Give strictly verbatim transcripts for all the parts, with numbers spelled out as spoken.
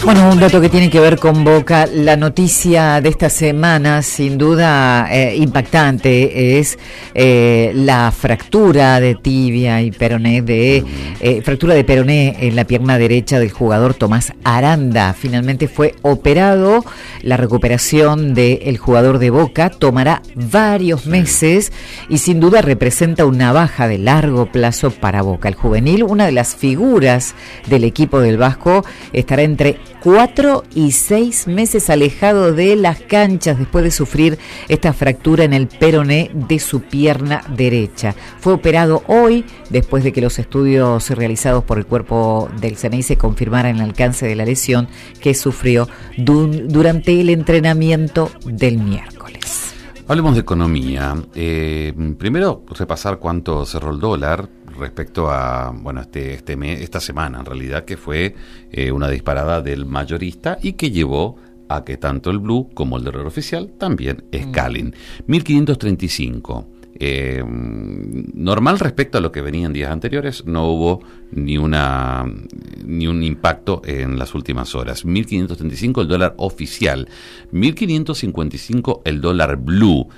Bueno, un dato que tiene que ver con Boca, la noticia de esta semana, sin duda eh, impactante, es eh, la fractura de tibia y peroné, de eh, fractura de peroné en la pierna derecha del jugador Tomás Aranda. Finalmente fue operado. La recuperación del jugador de Boca tomará varios meses y sin duda representa una baja de largo plazo para Boca. El juvenil, una de las figuras del equipo del Vasco, estará entre cuatro y seis meses alejado de las canchas después de sufrir esta fractura en el peroné de su pierna derecha. Fue operado hoy después de que los estudios realizados por el cuerpo del C N I se confirmaran el alcance de la lesión que sufrió du- durante el entrenamiento del miércoles. Hablemos de economía. Eh, primero, repasar cuánto cerró el dólar respecto a, bueno, este, este mes, esta semana en realidad, que fue eh, una disparada del mayorista y que llevó a que tanto el blue como el dólar oficial también escalen. mil quinientos treinta y cinco. Eh, normal respecto a lo que venían días anteriores, no hubo ni una ni un impacto en las últimas horas. mil quinientos treinta y cinco el dólar oficial, mil quinientos cincuenta y cinco el dólar blue.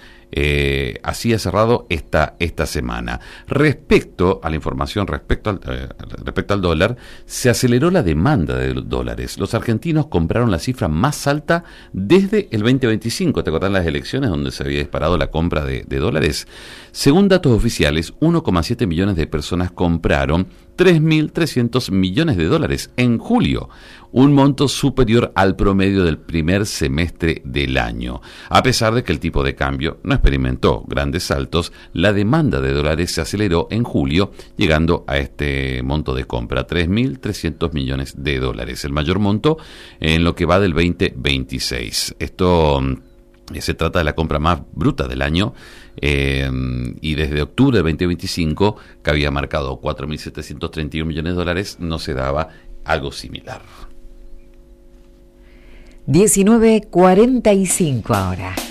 Eh, así ha cerrado esta, esta semana. Respecto a la información, respecto al, eh, respecto al dólar, se aceleró la demanda de dólares. Los argentinos compraron la cifra más alta desde el veinte veinticinco. ¿Te acordás las elecciones donde se había disparado la compra de, de dólares? Según datos oficiales, uno coma siete millones de personas compraron tres mil trescientos millones de dólares en julio, un monto superior al promedio del primer semestre del año. A pesar de que el tipo de cambio no experimentó grandes saltos, la demanda de dólares se aceleró en julio, llegando a este monto de compra, tres mil trescientos millones de dólares, el mayor monto en lo que va del veinte veintiséis. Esto eh, se trata de la compra más bruta del año, eh, y desde octubre del veinte veinticinco, que había marcado cuatro mil setecientos treinta y uno millones de dólares, no se daba algo similar. diecinueve cuarenta y cinco ahora.